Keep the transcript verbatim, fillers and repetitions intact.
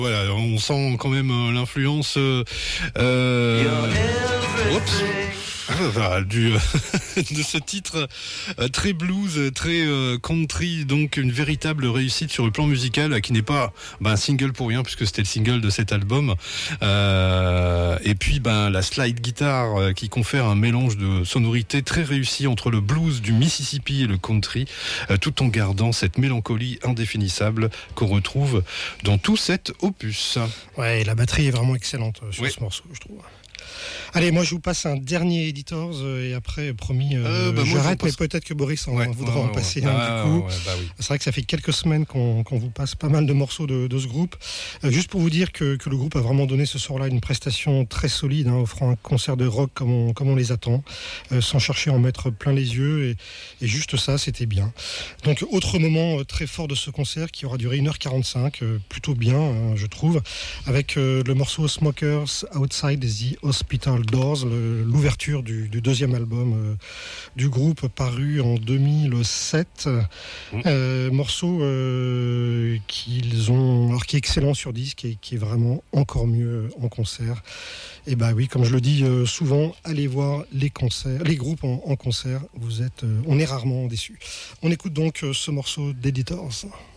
Voilà, on sent quand même euh, l'influence euh, euh, oups, ah, du, de ce titre euh, très blues, très euh, country, donc une véritable réussite sur le plan musical, euh, qui n'est pas ben, un single pour rien puisque c'était le single de cet album. Euh, et puis ben la slide guitare euh, qui confère un mélange de sonorités très réussi entre le blues du Mississippi et le country, euh, tout en gardant cette mélancolie indéfinissable qu'on retrouve dans tout cet opus. Ouais, et la batterie est vraiment excellente euh, sur Oui. ce morceau, je trouve. Allez, moi je vous passe un dernier Editors euh, et après, promis, euh, Euh, bah, moi, j'arrête, je vous passe- mais peut-être que Boris en Ouais, voudra ouais, en ouais, passer ouais. un Ah, du coup. ouais, bah oui. C'est vrai que ça fait quelques semaines qu'on, qu'on vous passe pas mal de morceaux de, de ce groupe. Euh, juste pour vous dire que, que le groupe a vraiment donné ce soir-là une prestation très solide, hein, offrant un concert de rock comme on, comme on les attend, euh, sans chercher à en mettre plein les yeux. Et, et juste ça, c'était bien. Donc, autre moment euh, très fort de ce concert qui aura duré une heure quarante-cinq, euh, plutôt bien, hein, je trouve, avec euh, le morceau Smokers Outside the Hospital Doors, le- l'ouverture du, du deuxième album euh, du groupe paru en deux mille sept. Mmh. Euh, morceau euh, qu'ils ont, alors qui est excellent sur disque et qui est vraiment encore mieux en concert. Et bah oui, comme je le dis euh, souvent, allez voir les concerts, les groupes en, en concert. Vous êtes, euh, on est rarement déçus. On écoute donc euh, ce morceau d'Editors.